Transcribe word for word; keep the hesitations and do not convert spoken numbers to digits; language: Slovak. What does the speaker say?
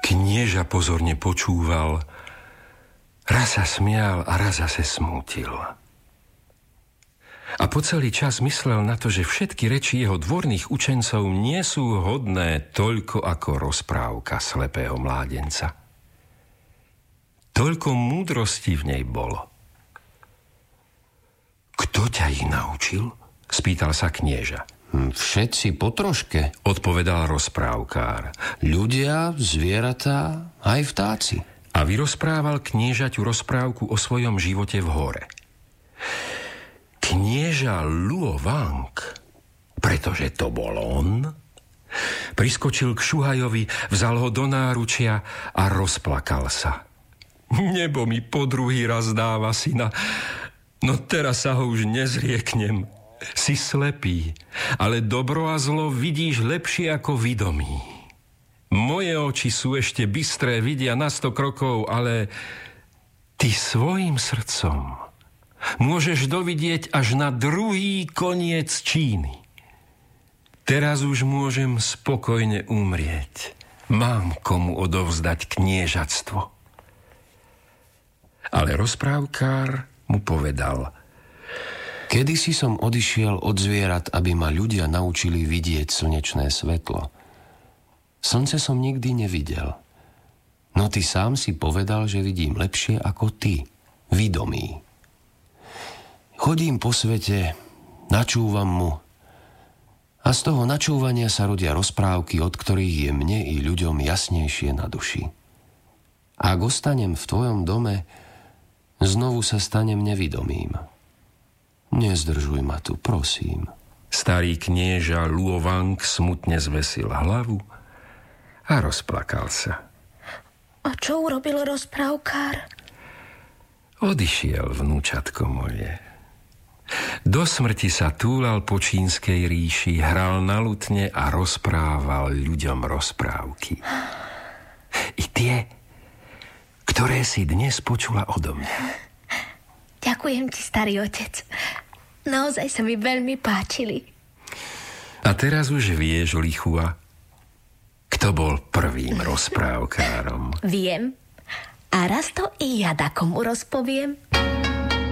Knieža pozorne počúval. Raz sa smial a raz zase smútil. A po celý čas myslel na to, že všetky reči jeho dvorných učencov nie sú hodné toľko ako rozprávka slepého mládenca. Toľko múdrosti v nej bolo. Kto ťa ich naučil? Spýtal sa knieža. Všetci po troške, odpovedal rozprávkár. Ľudia, zvieratá, aj vtáci. A vyrozprával kniežaťu rozprávku o svojom živote v hore. Knieža Luo Wang, pretože to bol on, priskočil k Šuhajovi, vzal ho do náručia a rozplakal sa. Nebo mi po druhý raz dáva syna, no teraz sa ho už nezrieknem. Si slepý, ale dobro a zlo vidíš lepšie ako vidomí. Moje oči sú ešte bystré, vidia na sto krokov, ale ty svojim srdcom môžeš dovidieť až na druhý koniec Číny. Teraz už môžem spokojne umrieť. Mám komu odovzdať kniežatstvo. Ale rozprávkár mu povedal: Kedysi som odišiel od zvierat, aby ma ľudia naučili vidieť slnečné svetlo. Slnce som nikdy nevidel. No ty sám si povedal, že vidím lepšie ako ty, vidomý. Chodím po svete, načúvam mu a z toho načúvania sa rodia rozprávky, od ktorých je mne i ľuďom jasnejšie na duši. Ak ostanem v tvojom dome, znovu sa stanem nevidomým. Nezdržuj ma tu, prosím. Starý knieža Luo Wang smutne zvesil hlavu a rozplakal sa. A čo urobil rozprávkár? Odišiel, vnúčatko moje. Do smrti sa túlal po čínskej ríši, hral na lutne a rozprával ľuďom rozprávky. I tie, ktoré si dnes počula odo mňa. Ďakujem ti, starý otec. Naozaj sa mi veľmi páčili. A teraz už vieš, Lichua, kto bol prvým rozprávkárom? Viem. A raz to i ja dakomu rozpoviem.